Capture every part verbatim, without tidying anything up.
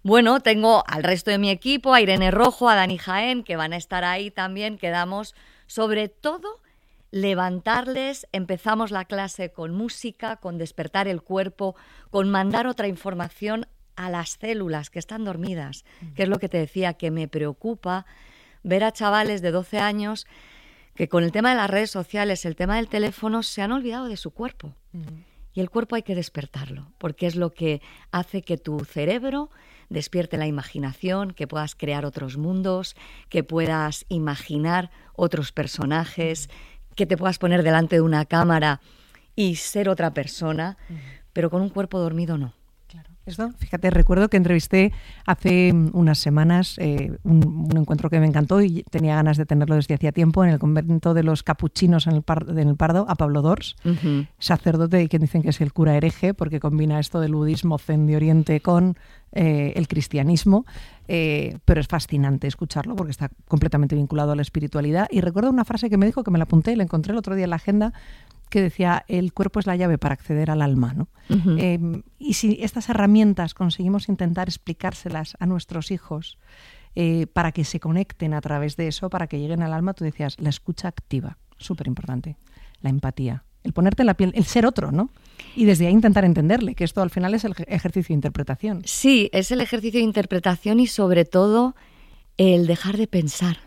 bueno, tengo al resto de mi equipo, a Irene Rojo, a Dani Jaén, que van a estar ahí también. Quedamos sobre todo levantarles, empezamos la clase con música, con despertar el cuerpo, con mandar otra información a las células que están dormidas, que es lo que te decía, que me preocupa ver a chavales de doce años que con el tema de las redes sociales, el tema del teléfono, se han olvidado de su cuerpo. Uh-huh. Y el cuerpo hay que despertarlo, porque es lo que hace que tu cerebro despierte la imaginación, que puedas crear otros mundos, que puedas imaginar otros personajes, que te puedas poner delante de una cámara y ser otra persona, uh-huh. pero con un cuerpo dormido no. Claro. Esto, fíjate, recuerdo que entrevisté hace unas semanas eh, un, un encuentro que me encantó y tenía ganas de tenerlo desde hacía tiempo en el convento de los capuchinos en el, Par, en el Pardo, a Pablo Dors, uh-huh. sacerdote y que dicen que es el cura hereje porque combina esto del budismo zen de Oriente con eh, el cristianismo, eh, pero es fascinante escucharlo porque está completamente vinculado a la espiritualidad. Y recuerdo una frase que me dijo, que me la apunté, la encontré el otro día en la agenda, que decía, el cuerpo es la llave para acceder al alma, ¿no? Uh-huh. Eh, y si estas herramientas conseguimos intentar explicárselas a nuestros hijos eh, para que se conecten a través de eso, para que lleguen al alma, tú decías, la escucha activa, súper importante, la empatía, el ponerte en la piel, el ser otro, ¿no? Y desde ahí intentar entenderle, que esto al final es el ejercicio de interpretación. Sí, es el ejercicio de interpretación y sobre todo el dejar de pensar.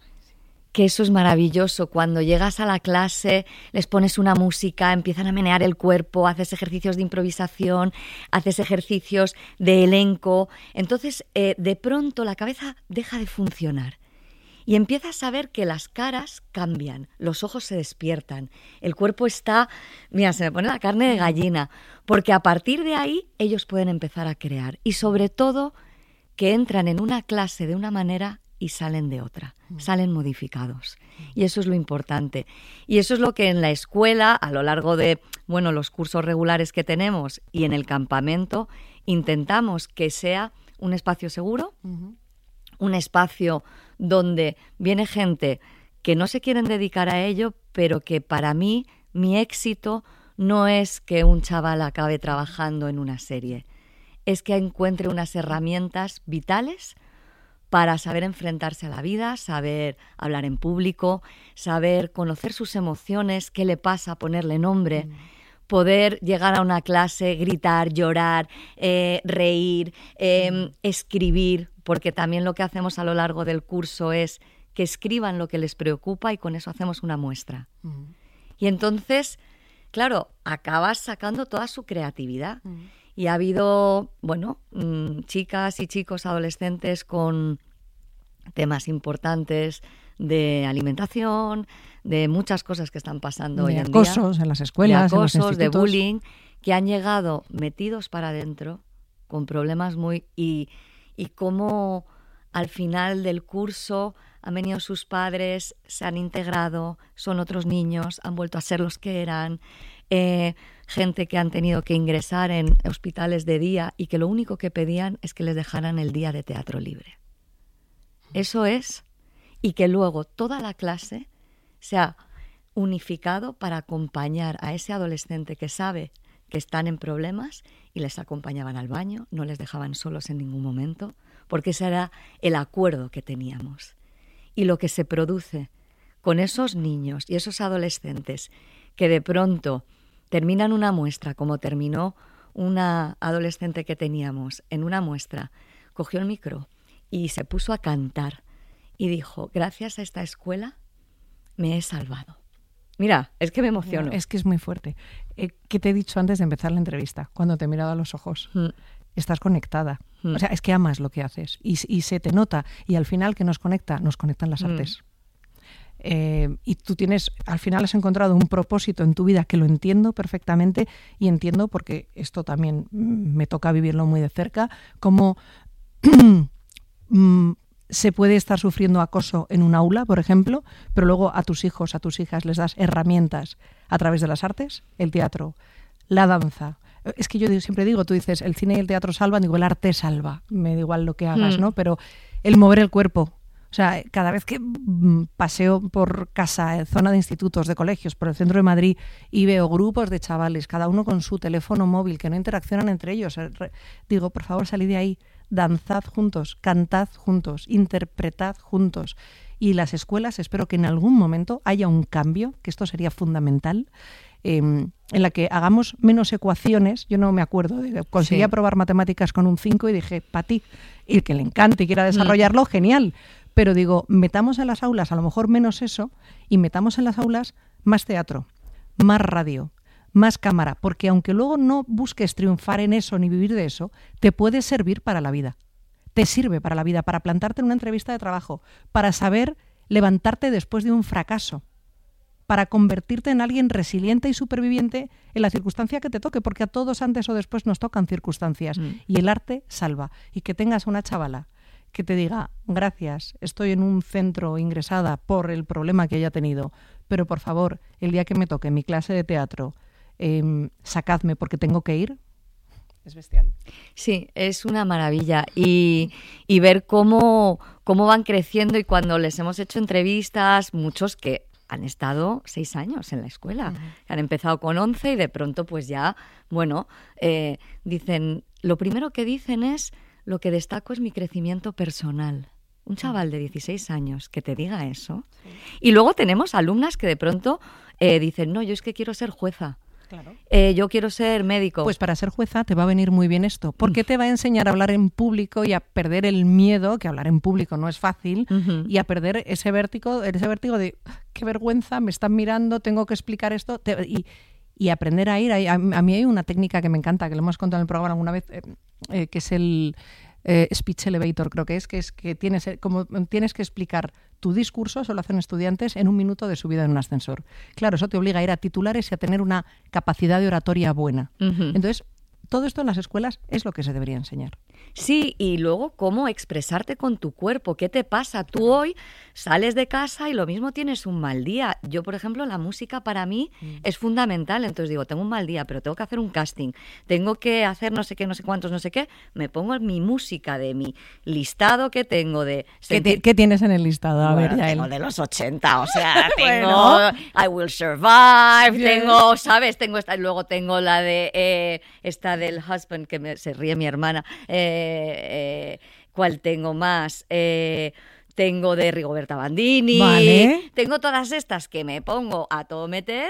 Que eso es maravilloso, cuando llegas a la clase, les pones una música, empiezan a menear el cuerpo, haces ejercicios de improvisación, haces ejercicios de elenco, entonces eh, de pronto la cabeza deja de funcionar y empiezas a ver que las caras cambian, los ojos se despiertan, el cuerpo está, mira, se me pone la carne de gallina, porque a partir de ahí ellos pueden empezar a crear y sobre todo que entran en una clase de una manera y salen de otra, salen modificados. Y eso es lo importante. Y eso es lo que en la escuela, a lo largo de bueno, los cursos regulares que tenemos y en el campamento, intentamos que sea un espacio seguro, uh-huh. un espacio donde viene gente que no se quieren dedicar a ello, pero que para mí, mi éxito no es que un chaval acabe trabajando en una serie, es que encuentre unas herramientas vitales para saber enfrentarse a la vida, saber hablar en público, saber conocer sus emociones, qué le pasa, ponerle nombre, mm. poder llegar a una clase, gritar, llorar, eh, reír, eh, mm. escribir, porque también lo que hacemos a lo largo del curso es que escriban lo que les preocupa y con eso hacemos una muestra. Mm. Y entonces, claro, acabas sacando toda su creatividad. Mm. Y ha habido, bueno, mmm, chicas y chicos adolescentes con temas importantes de alimentación, de muchas cosas que están pasando de hoy en acosos día. en las escuelas, de acosos, en los institutos. De bullying, que han llegado metidos para adentro con problemas muy... Y, y cómo al final del curso han venido sus padres, se han integrado, son otros niños, han vuelto a ser los que eran... Eh, gente que han tenido que ingresar en hospitales de día y que lo único que pedían es que les dejaran el día de teatro libre. Eso es, y que luego toda la clase se ha unificado para acompañar a ese adolescente que sabe que están en problemas y les acompañaban al baño, no les dejaban solos en ningún momento, porque ese era el acuerdo que teníamos. Y lo que se produce con esos niños y esos adolescentes que de pronto terminan una muestra, como terminó una adolescente que teníamos en una muestra, cogió el micro y se puso a cantar y dijo, gracias a esta escuela me he salvado. Mira, es que me emociono. Es que es muy fuerte. Eh, ¿Qué te he dicho antes de empezar la entrevista? Cuando te he mirado a los ojos. Mm. Estás conectada. Mm. O sea, es que amas lo que haces y, y se te nota. Y al final, ¿qué nos conecta? Nos conectan las artes. Mm. Eh, y tú tienes, al final has encontrado un propósito en tu vida que lo entiendo perfectamente y entiendo porque esto también me toca vivirlo muy de cerca, cómo se puede estar sufriendo acoso en un aula, por ejemplo, pero luego a tus hijos, a tus hijas les das herramientas a través de las artes, el teatro, la danza. Es que yo siempre digo, tú dices, el cine y el teatro salvan, digo, el arte salva, me da igual lo que hagas, mm. ¿no? Pero el mover el cuerpo. O sea, cada vez que paseo por casa, zona de institutos, de colegios, por el centro de Madrid y veo grupos de chavales, cada uno con su teléfono móvil, que no interaccionan entre ellos, digo, por favor, salid de ahí, danzad juntos, cantad juntos, interpretad juntos. Y las escuelas, espero que en algún momento haya un cambio, que esto sería fundamental, eh, en la que hagamos menos ecuaciones. Yo no me acuerdo, conseguí sí. aprobar matemáticas con un cinco y dije, para ti, y el que le encante y quiera desarrollarlo, mm. genial. Pero digo, metamos en las aulas a lo mejor menos eso y metamos en las aulas más teatro, más radio, más cámara, porque aunque luego no busques triunfar en eso ni vivir de eso, te puede servir para la vida. Te sirve para la vida, para plantarte en una entrevista de trabajo, para saber levantarte después de un fracaso, para convertirte en alguien resiliente y superviviente en la circunstancia que te toque, porque a todos antes o después nos tocan circunstancias mm. y el arte salva. Y que tengas una chavala que te diga, gracias, estoy en un centro ingresada por el problema que haya tenido, pero por favor, el día que me toque mi clase de teatro, eh, sacadme porque tengo que ir, es bestial. Sí, es una maravilla. Y, y ver cómo, cómo van creciendo, y cuando les hemos hecho entrevistas, muchos que han estado seis años en la escuela, uh-huh. han empezado con once y de pronto pues ya, bueno, eh, dicen, lo primero que dicen es, lo que destaco es mi crecimiento personal. Un chaval de dieciséis años que te diga eso. Sí. Y luego tenemos alumnas que de pronto eh, dicen, no, yo es que quiero ser jueza. Claro. Eh, yo quiero ser médico. Pues para ser jueza te va a venir muy bien esto, porque te va a enseñar a hablar en público y a perder el miedo, que hablar en público no es fácil, uh-huh. y a perder ese vértigo, ese vértigo de qué vergüenza, me están mirando, tengo que explicar esto, te, y, y aprender a ir. A, a mí hay una técnica que me encanta, que lo hemos contado en el programa alguna vez, eh, eh, que es el eh, speech elevator, creo que es, que es que tienes, como tienes que explicar tu discurso, eso lo hacen estudiantes, en un minuto de subida en un ascensor. Claro, eso te obliga a ir a titulares y a tener una capacidad de oratoria buena. Uh-huh. Entonces, todo esto en las escuelas es lo que se debería enseñar. Sí, y luego cómo expresarte con tu cuerpo. ¿Qué te pasa? Tú hoy sales de casa y lo mismo tienes un mal día. Yo, por ejemplo, la música para mí mm. es fundamental. Entonces digo, tengo un mal día, pero tengo que hacer un casting. Tengo que hacer no sé qué, no sé cuántos, no sé qué. Me pongo mi música de mi listado que tengo de... ¿Qué, te, ¿qué tienes en el listado? A bueno, ver, ya tengo él. de los ochenta, o sea, tengo bueno. I Will Survive, yes. tengo, ¿sabes? Tengo esta, luego tengo la de eh, esta del Husband, que me, se ríe mi hermana, eh, Eh, ¿cuál tengo más? Eh, tengo de Rigoberta Bandini, vale. Tengo todas estas que me pongo a todo meter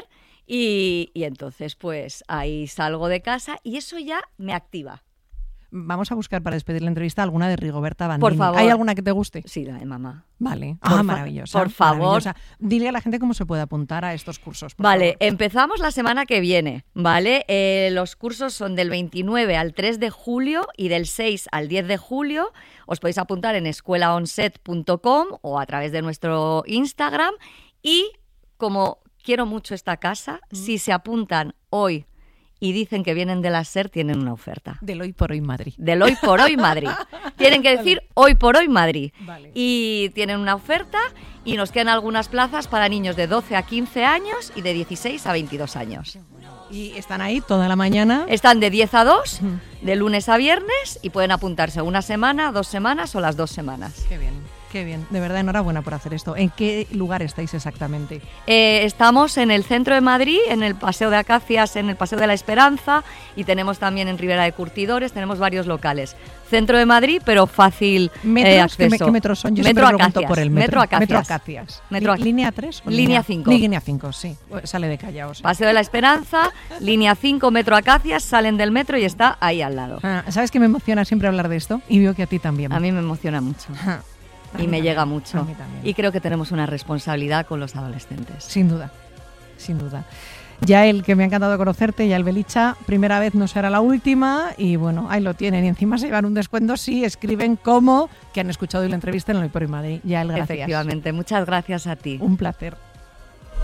y, y entonces pues ahí salgo de casa y eso ya me activa. Vamos a buscar para despedir la entrevista alguna de Rigoberta Bandini. Por favor. ¿Hay alguna que te guste? Sí, la de Mamá. Vale. Por Ah, fa- maravillosa. Por favor. Maravillosa. Dile a la gente cómo se puede apuntar a estos cursos. Vale, favor. empezamos la semana que viene, ¿vale? Eh, los cursos son del veintinueve al tres de julio y del seis al diez de julio. Os podéis apuntar en escuela onset punto com o a través de nuestro Instagram. Y como quiero mucho esta casa, mm. si se apuntan hoy y dicen que vienen de la SER, tienen una oferta. Del Hoy por Hoy Madrid. Del Hoy por Hoy Madrid. Tienen que decir vale. Hoy por Hoy Madrid. Vale. Y tienen una oferta y nos quedan algunas plazas para niños de doce a quince años y de dieciséis a veintidós años. Y están ahí toda la mañana. Están de diez a dos, de lunes a viernes, y pueden apuntarse una semana, dos semanas o las dos semanas. Qué bien. Qué bien, de verdad enhorabuena por hacer esto. ¿En qué lugar estáis exactamente? Eh, estamos en el centro de Madrid, en el Paseo de Acacias, en el Paseo de la Esperanza, y tenemos también en Ribera de Curtidores, tenemos varios locales. Centro de Madrid, pero fácil ¿Metros? eh, acceso. ¿Qué, ¿Qué metros son? Yo metro siempre pregunto Acacias. por el metro. Metro Acacias. Metro Acacias. Metro Ac- ¿Línea tres? O línea cinco. Línea cinco, sí. Sale de Callao. Sí. Paseo de la Esperanza, línea cinco, Metro Acacias, salen del metro y está ahí al lado. Ah, ¿sabes que me emociona siempre hablar de esto? Y veo que a ti también. A mí me emociona mucho. Ah. Y me llega mucho. A mí también. Y creo que tenemos una responsabilidad con los adolescentes. Sin duda, sin duda. Yael, que me ha encantado conocerte, Yael Belicha, primera vez no será la última y bueno, ahí lo tienen y encima se llevan un descuento si escriben como que han escuchado hoy la entrevista en el Hoy por Hoy Madrid. Yael, gracias. Efectivamente, muchas gracias a ti. Un placer.